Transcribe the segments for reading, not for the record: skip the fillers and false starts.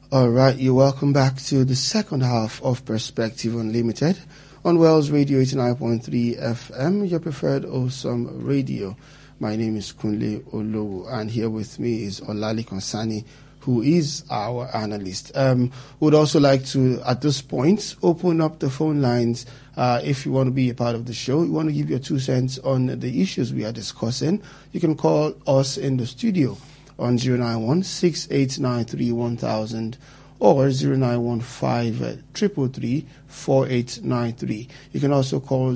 All right, you're welcome back to the second half of Perspective Unlimited on Wells Radio 89.3 FM, your preferred awesome radio. My name is Kunle Olowu, and here with me is Olali Konsani, who is our analyst. Would also like to, at this point, open up the phone lines. If you want to be a part of the show, you want to give your 2 cents on the issues we are discussing, you can call us in the studio on 091-6893-1000 or 0915-333-4893. You can also call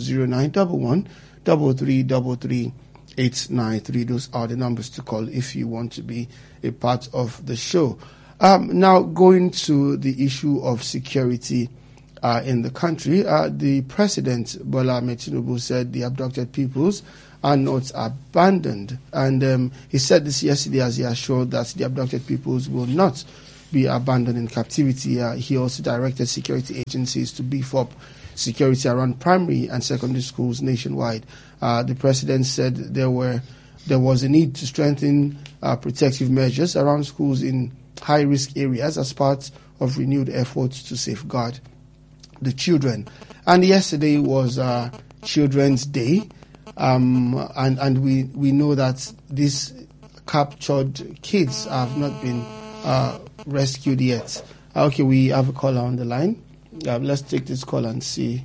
0911-3333-893. Those are the numbers to call if you want to be a part of the show. Now, going to the issue of security in the country, the President, Bola Ahmed Tinubu, said the abducted peoples are not abandoned. And he said this yesterday as he assured that the abducted peoples will not be abandoned in captivity. He also directed security agencies to beef up security around primary and secondary schools nationwide. The President said there was a need to strengthen protective measures around schools in high-risk areas as part of renewed efforts to safeguard the children. And yesterday was Children's Day. And we know that these captured kids have not been rescued yet. Okay, we have a caller on the line. Let's take this call and see.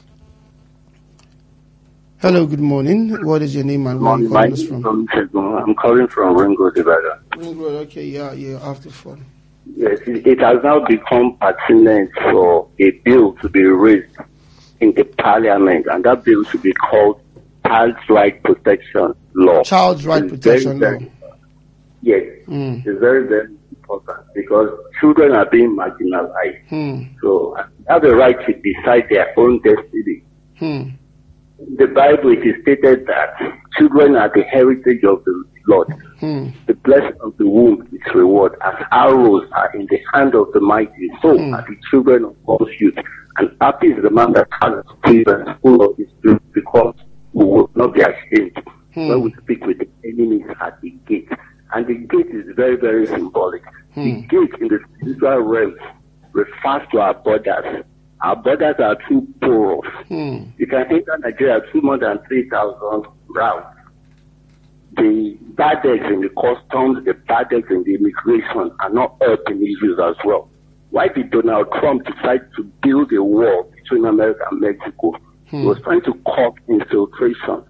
Hello, good morning. What is your name and where are you calling us from? I'm calling from Ring Road, Ibadan. Ring Road, okay, yeah, after phone. Yes, it has now become pertinent for a bill to be raised in the parliament, and that bill should be called Child's Right Protection Law. Child's Right Protection Law. Yes, it's very, very important because children are being marginalized. So they have the right to decide their own destiny. In the Bible, it is stated that children are the heritage of the Lord. The blessing of the womb is reward. As arrows are in the hand of the mighty, so are the children of God's youth. And happy is the man that has children full of his youth, because we will not be ashamed when we speak with the enemies at the gate. And the gate is very, very symbolic. The gate in the spiritual realm refers to our borders. Our borders are too porous. You can enter Nigeria through more than 3,000 rounds. The bad eggs in the customs, the bad eggs in the immigration are not helping issues as well. Why did Donald Trump decide to build a wall between America and Mexico? He was trying to cut infiltration.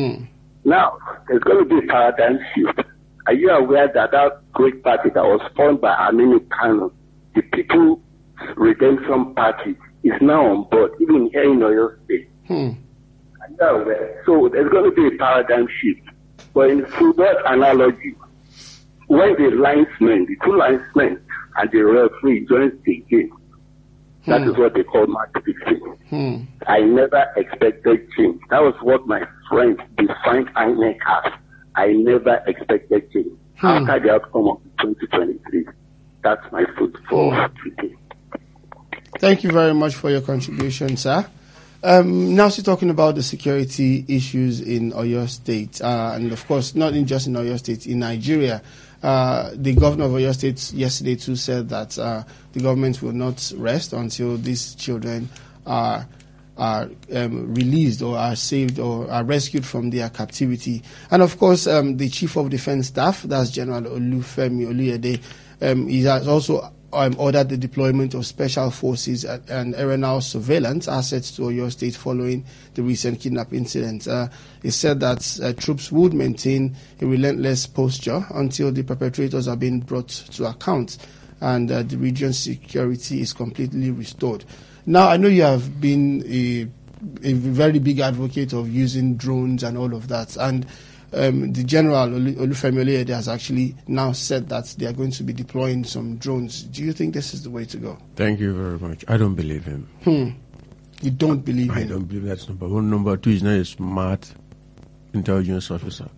Now, there's going to be a paradigm shift. Are you aware that that great party that was formed by Aminu Kano, the People's Redemption Party, is now on board, even here in Oyo State? Are you aware? So there's going to be a paradigm shift. But in football analogy, when the two linesmen and the referee joins the game, that is what they call match fixing. I never expected change. That was what my friend defined INEC as. I never expected change. After the outcome of 2023, that's my food for today. Thank you very much for your contribution, sir. Now, still talking about the security issues in Oyo State, and of course, not just in Oyo State, in Nigeria. The governor of Oyo State yesterday too said that the government will not rest until these children are released or are saved or are rescued from their captivity. And of course, the Chief of Defense Staff, that's General Olufemi Oluyede, he has also ordered the deployment of special forces and aerial surveillance assets to Oyo State following the recent kidnap incident. He said that troops would maintain a relentless posture until the perpetrators are being brought to account and the region's security is completely restored. Now, I know you have been a very big advocate of using drones and all of that, and the General Olufemi Oluyede has actually now said that they are going to be deploying some drones. Do you think this is the way to go? Thank you very much. I don't believe him. You don't believe him? I don't believe that's number one. Number two, he's not a smart intelligence officer.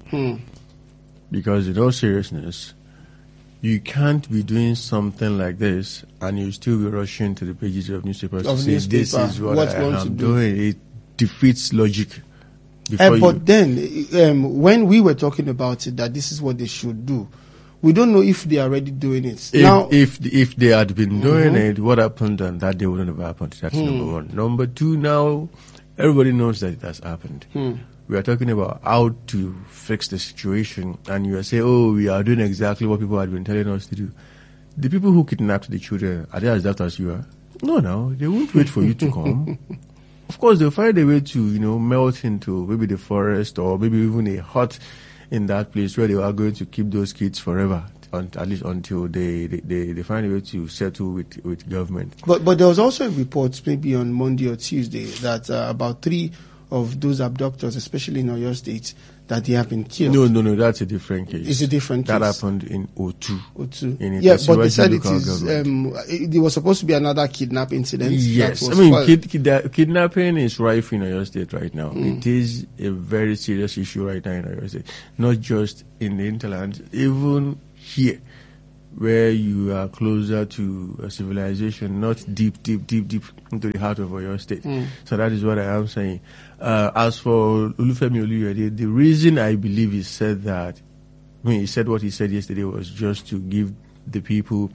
Because in all seriousness, you can't be doing something like this and you still be rushing to the pages of newspapers to say this is what I am doing. It defeats logic. But then, when we were talking about it, that this is what they should do, we don't know if they are already doing it. If they had been doing it, what happened on that day wouldn't have happened. That's number one. Number two, now everybody knows that it has happened. We are talking about how to fix the situation, and you are saying, "Oh, we are doing exactly what people had been telling us to do." The people who kidnapped the children, are they as daft as you are? No, they won't wait for you to come. Of course, they'll find a way to, melt into maybe the forest or maybe even a hut in that place where they are going to keep those kids forever, at least until they find a way to settle with government. But there was also a report maybe on Monday or Tuesday that about 3 of those abductors, especially in Oyo State, that they have been killed. No, that's a different case. It's a different case. That happened in O2. Yeah, but they said there was supposed to be another kidnap incident. Yes, kidnapping is rife in Oyo State right now. It is a very serious issue right now in Oyo State. Not just in the hinterland, even here, where you are closer to a civilization, not deep into the heart of Oyo State. So that is what I am saying. As for Olufemi Oluyede, the reason I believe he said he said what he said yesterday was just to give the people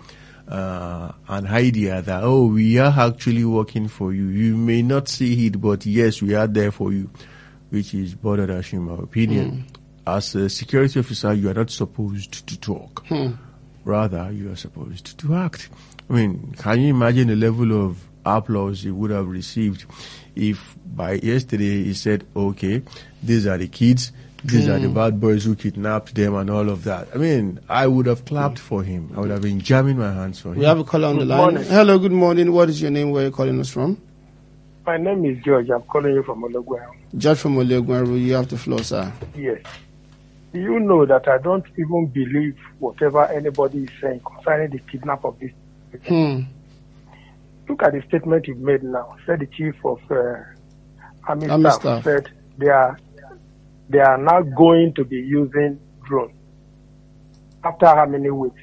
an idea that, we are actually working for you. You may not see it, but yes, we are there for you, which is borderline, in my opinion. As a security officer, you are not supposed to talk. Rather, you are supposed to act. Can you imagine the level of applause he would have received if by yesterday he said, okay, these are the kids, these are the bad boys who kidnapped them and all of that. I would have clapped for him. I would have been jamming my hands for him. We have a caller on the line. Hello, good morning. What is your name? Where are you calling us from? My name is George. I'm calling you from Ologweru. George from Ologweru. You have the floor, sir. Yes. Do you know that I don't even believe whatever anybody is saying concerning the kidnap of this? Look at the statement you made now. Said the chief of Army staff said they are now going to be using drones. After how many weeks?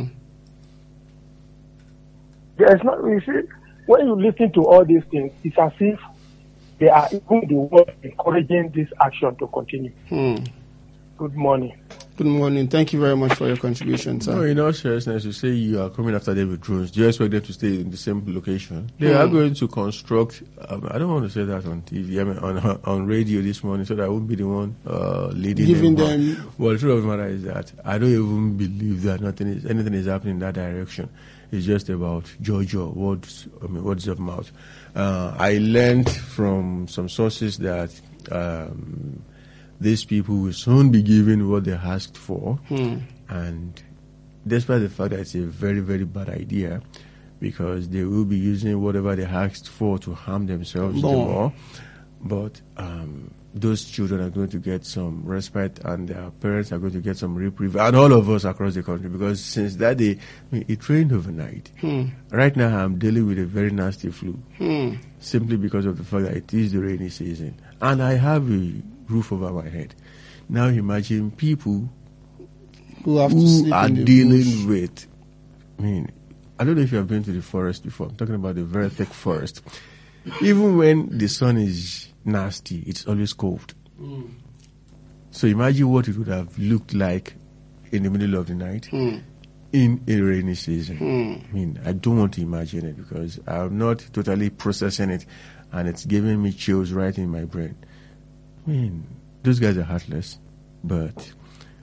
There is not. You see, when you listen to all these things, it's as if they are even the ones encouraging this action to continue. Good morning. Good morning. Thank you very much for your contribution, sir. No, in all seriousness, you say you are coming after them with drones. Do you expect them to stay in the same location? They are going to construct, I don't want to say that on TV, on radio this morning, so that I won't be the one leading them. Well, the truth of the matter is that I don't even believe that anything is happening in that direction. It's just about Jojo, words of mouth. I learned from some sources that these people will soon be given what they asked for, and despite the fact that it's a very, very bad idea, because they will be using whatever they asked for to harm themselves more. But those children are going to get some respite, and their parents are going to get some reprieve, and all of us across the country, because since that day, it rained overnight. Right now, I'm dealing with a very nasty flu, simply because of the fact that it is the rainy season, and I have a roof over my head. Now imagine people who are dealing with, I don't know if you have been to the forest before. I'm talking about the very thick forest. Even when the sun is nasty, it's always cold. So imagine what it would have looked like in the middle of the night in a rainy season. I don't want to imagine it, because I'm not totally processing it, and it's giving me chills right in my brain. Those guys are heartless, but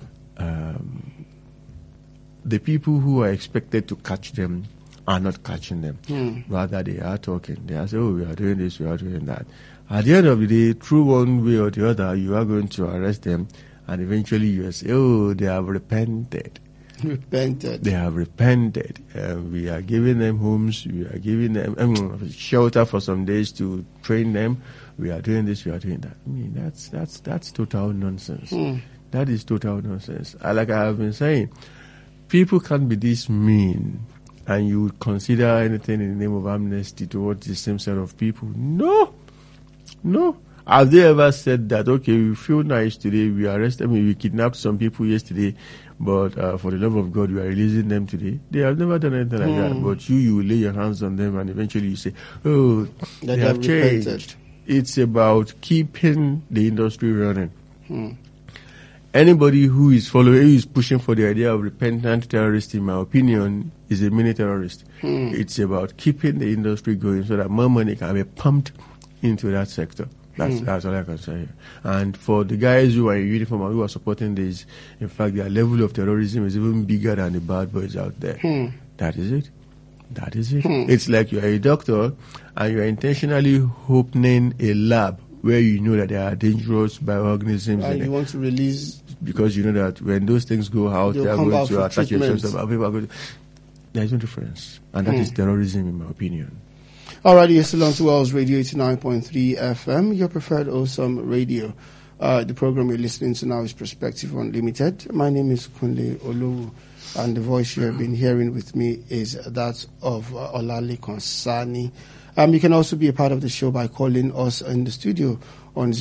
the people who are expected to catch them are not catching them. Rather, they are talking. They are saying, we are doing this, we are doing that. At the end of the day, through one way or the other, you are going to arrest them, and eventually you will say, they have repented. They have repented. We are giving them homes, we are giving them shelter for some days to train them. We are doing this, we are doing that. That's total nonsense. That is total nonsense. Like I have been saying, people can't be this mean, and you would consider anything in the name of amnesty towards the same set of people. No. Have they ever said that, okay, we feel nice today, we kidnapped some people yesterday, but for the love of God, we are releasing them today? They have never done anything like that. But you will lay your hands on them, and eventually you say, they have changed. It's about keeping the industry running. anybody who is pushing for the idea of repentant terrorist, in my opinion, is a mini terrorist. It's about keeping the industry going so that more money can be pumped into that sector. That's all I can say. And for the guys who are in uniform and who are supporting this, in fact, their level of terrorism is even bigger than the bad boys out there. That is it. It's like you are a doctor and you are intentionally opening a lab where you know that there are dangerous bioorganisms and you want to release, because you know that when those things go out, they are going to attach themselves. There is no difference, and that is terrorism, in my opinion. Alright, you're still on to Wells Radio 89.3 FM, your preferred Awesome Radio. The program you're listening to now is Perspective Unlimited. My name is Kunle Olowu, and the voice you have been hearing with me is that of Olalekan Sani. You can also be a part of the show by calling us in the studio on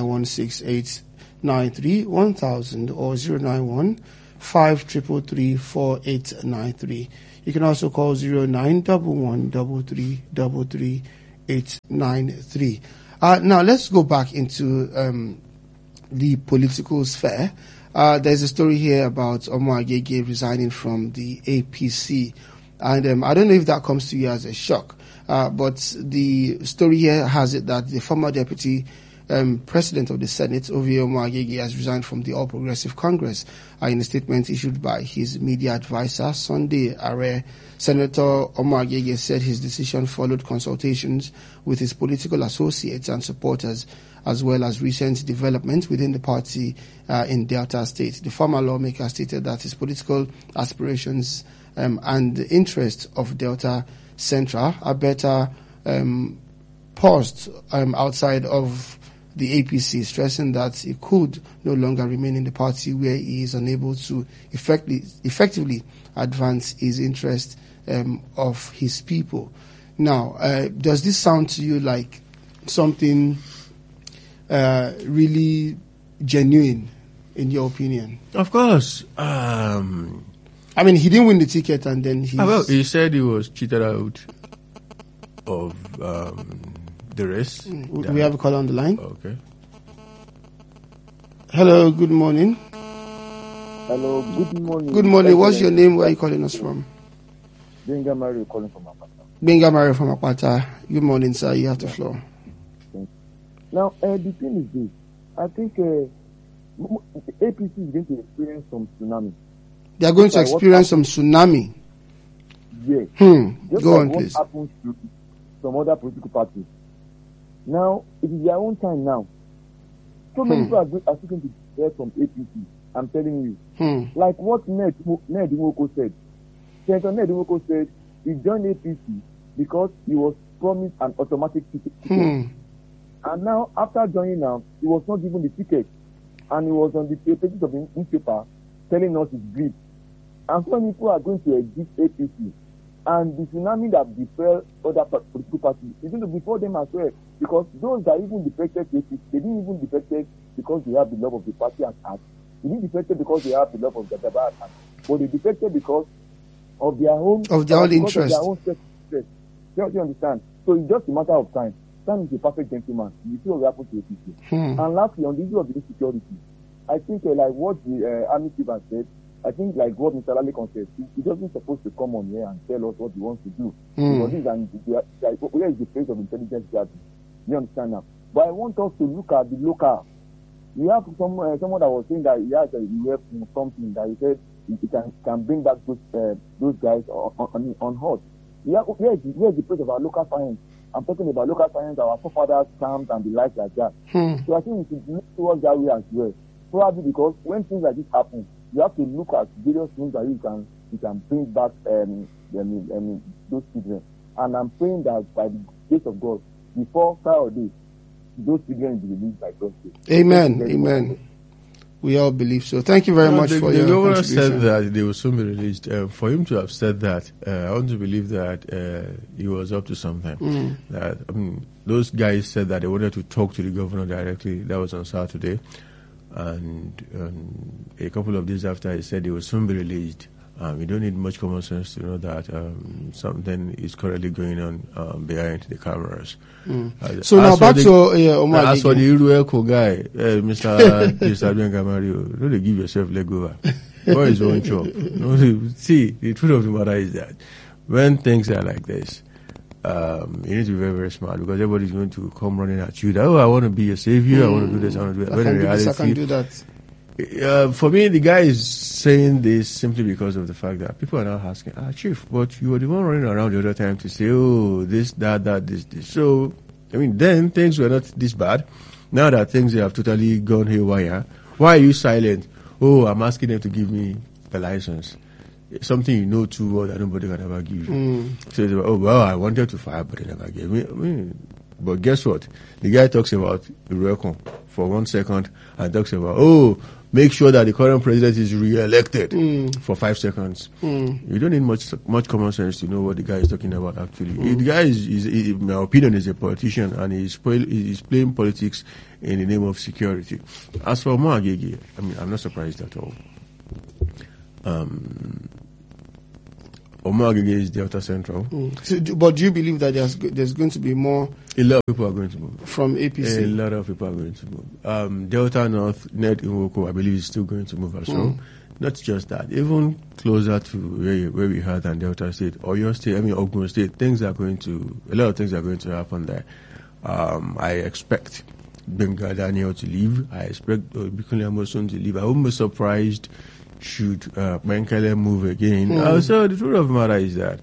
09168931000 or 09153334893. You can also call 0911333393. Now let's go back into the political sphere. There's a story here about Omo Agege resigning from the APC, and I don't know if that comes to you as a shock. But the story here has it that the former deputy president of the Senate, Ovie Omo Agege, has resigned from the All Progressive Congress. In a statement issued by his media advisor, Sunday Are, Senator Omo Agege said his decision followed consultations with his political associates and supporters, as well as recent developments within the party in Delta State. The former lawmaker stated that his political aspirations and the interests of Delta Central are better paused outside of the APC, stressing that he could no longer remain in the party where he is unable to effectively advance his interest of his people. Now, does this sound to you like something really genuine, in your opinion? Of course. I mean, he didn't win the ticket, and then he said he was cheated out of the race. We have a caller on the line. Okay. Hello, good morning. Hello, good morning. Good morning. What's your name? Where are you calling us from? Benga Mario calling from Apata. Benga Mario from Apata. Good morning, sir. You have the floor. Now, the thing is this. I think the APC is going to experience some tsunami. They are going to experience some tsunami. Yes. Just Go like on, what please. happens to some other political parties. Now, it is their own time now. So many people are still going to hear from APC. I'm telling you. Like what Ned Nwoko said. Senator Ned Nwoko said he joined APC because he was promised an automatic ticket. And now, after joining now, he was not given the ticket. And he was on the pages of the newspaper telling us his grief. And so many people are going to exit APC. And the tsunami that befell other political parties is going to befall them as well. Because those that even defected to APC, they didn't even defected because they have the love of the party at heart. They didn't defected because they have the love of the Jagaba at heart. But they defected because of their own interest. Of their own self-interest. You understand? So it's just a matter of time. Sam is a perfect gentleman. You see what will happen to APC. And lastly, on the issue of the insecurity, I think like what the army chief has said, I think like what Mr. Lalekon said, he doesn't supposed to come on here and tell us what he wants to do. Because where is the place of intelligence gathering? You understand now? But I want us to look at the local. We have someone that was saying that he has a UF something that he said he can bring back those guys on hot. Where is the place of our local science? I'm talking about local science, our forefathers, camps, and the like like that. So I think we should look towards that way as well. Probably because when things like this happen, you have to look at various things that you can bring back those children. And I'm praying that by the grace of God, before Friday, those children will be released by God's grace. Amen. We all believe so. Thank you very much for your contribution. The governor said that they will soon be released. For him to have said that, I want to believe that he was up to something. Those guys said that they wanted to talk to the governor directly. That was on Saturday. And a couple of days after, he said he will soon be released. We don't need much common sense to know that something is currently going on behind the cameras. So now back to Omar. As for the Irueko guy, Mr. Gamari, don't give yourself leg over. What is one job? See, the truth of the matter is that when things are like this, you need to be very, very smart, because everybody's going to come running at you. That, I want to be a savior, I want to do this, I want to do that. I can do that. For me, the guy is saying this simply because of the fact that people are now asking, Chief, but you were the one running around the other time to say, this, that, this. So, I mean, then things were not this bad. Now that things have totally gone haywire, why are you silent? I'm asking them to give me a license. It's something you know too well that nobody can ever give you. So, I wanted to fire, but they never gave me. But guess what? The guy talks about Irueko for 1 second and talks about, make sure that the current president is re-elected for 5 seconds. You don't need much common sense to know what the guy is talking about, actually. The guy in my opinion, is a politician, and he's playing politics in the name of security. As for Omar Agege, I mean, I'm not surprised at all. Omar Agege is Delta Central. So, but do you believe that there's going to be more? A lot of people are going to move. From APC? A lot of people are going to move. Delta North, Ned Nwoko, I believe, is still going to move as well. Not just that, even closer to where we had than Delta State, Oyo State, Ogun State, a lot of things are going to happen there. I expect Benga Daniel to leave. I expect Bikunle Amosun to leave. I won't be surprised should Menkele move again. So the truth of the matter is that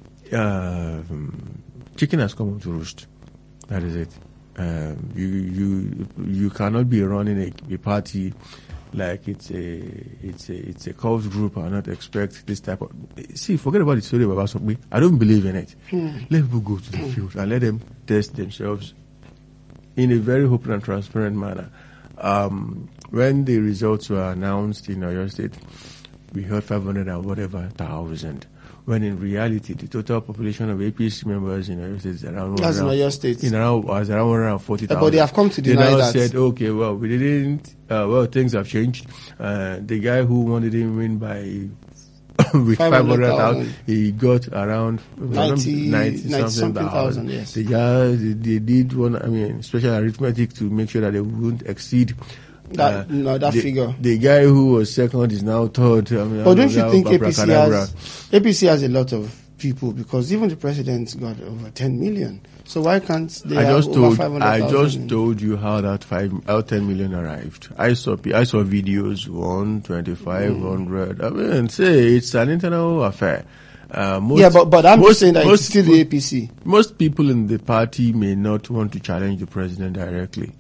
chicken has come home to roost. That is it. You cannot be running a party like it's a cult group and not expect this type of. See, forget about the story about Asokwe. I don't believe in it. Let people go to the field and let them test themselves in a very open and transparent manner. When the results were announced in Oyo State, we heard 500 and whatever thousand. When in reality, the total population of APC members in Oyo State is around. That's in Oyo State. Was around 140,000. But they have come to deny that. They now said, okay, well, we didn't. Things have changed. The guy who wanted him win by with 500,000, he got around 90 something thousand. Yes. The guy, they did special arithmetic to make sure that they wouldn't exceed that figure. The guy who was second is now third. But don't you think APC has a lot of people, because even the president got over 10 million. So why can't they have over 500,000? I just told you how that 10 million arrived. I saw videos 125, 100. Say it's an internal affair. But I'm just saying that it's still the APC. Most people in the party may not want to challenge the president directly.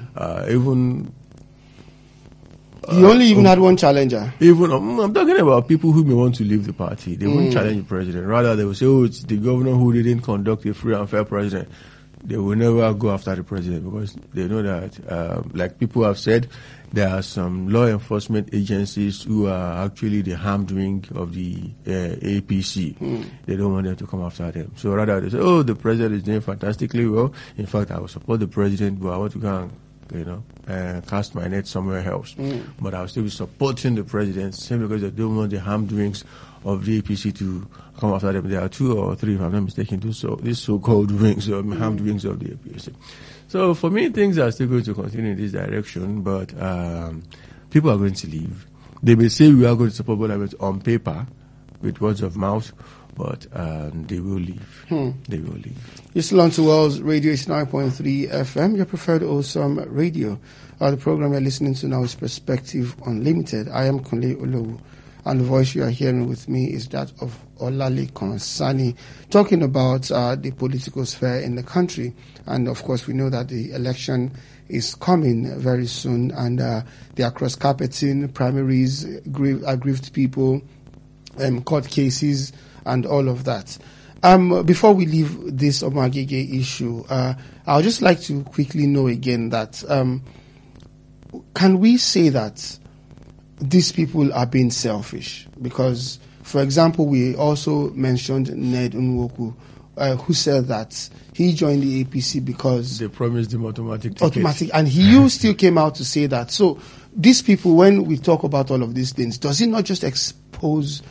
You only even had one challenger. I'm talking about people who may want to leave the party. They won't challenge the president. Rather, they will say, it's the governor who didn't conduct a free and fair president. They will never go after the president, because they know that, like people have said, there are some law enforcement agencies who are actually the armed wing of the APC. They don't want them to come after them. So rather, they say, the president is doing fantastically well. In fact, I will support the president, but I want to go and cast my net somewhere else. But I'll still be supporting the president simply because they don't want the armed wings of the APC to come after them. There are 2 or 3, if I'm not mistaken, these so-called wings, or armed wings of the APC. So for me, things are still going to continue in this direction, but people are going to leave. They may say we are going to support Bola on paper with words of mouth, but they will leave. They will leave. You're still on to Wells Radio 89.3 FM, your preferred awesome radio. The program you're listening to now is Perspective Unlimited. I am Kunle Olowu, and the voice you are hearing with me is that of Olalekan Sani, talking about the political sphere in the country. And of course, we know that the election is coming very soon, and there are cross-carpeting, primaries, aggrieved people, court cases, and all of that. Before we leave this Omar Agege issue, I would just like to quickly know again that can we say that these people are being selfish? Because, for example, we also mentioned Ned Nwoko, who said that he joined the APC because they promised him automatic ticket. And he still came out to say that. So these people, when we talk about all of these things, does it not just expose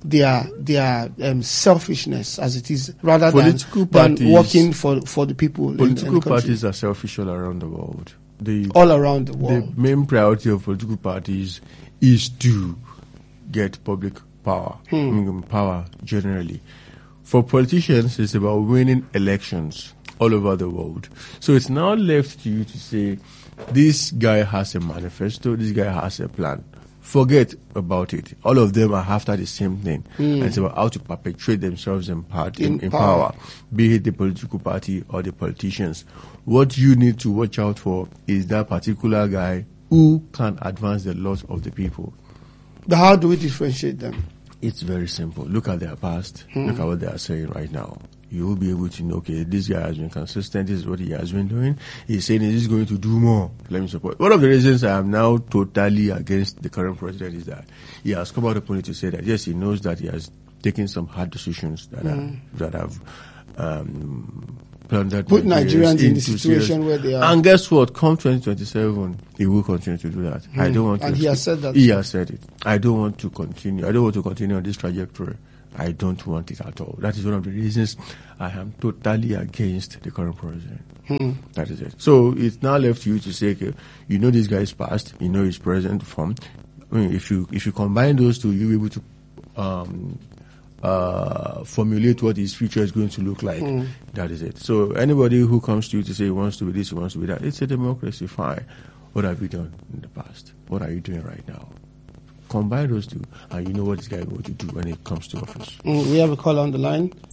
their selfishness as it is, rather than working for the people. Political parties are selfish all around the world. All around the world. The main priority of political parties is to get public power, power generally. For politicians, it's about winning elections all over the world. So it's now left to you to say, this guy has a manifesto, this guy has a plan. Forget about it. All of them are after the same thing. And it's about how to perpetuate themselves in power, be it the political party or the politicians. What you need to watch out for is that particular guy who can advance the laws of the people. But how do we differentiate them? It's very simple. Look at their past. Look at what they are saying right now. You will be able to know, okay, this guy has been consistent. This is what he has been doing. He's saying he's going to do more. Let me support. One of the reasons I am now totally against the current president is that he has come out openly to say that, yes, he knows that he has taken some hard decisions that have put Nigerians in the situation where they are. And guess what? Come 2027, he will continue to do that. I don't want to. And he has said that. He has said it. I don't want to continue. I don't want to continue on this trajectory. I don't want it at all. That is one of the reasons I am totally against the current president. That is it. So it's now left to you to say, okay, you know this guy's past, you know his present form. I mean, if you combine those two, you'll be able to formulate what his future is going to look like. That is it. So anybody who comes to you to say he wants to be this, he wants to be that, it's a democracy. Fine. What have you done in the past? What are you doing right now? Combine those two, and you know what this guy is going to do when it comes to office. We have a call on the line.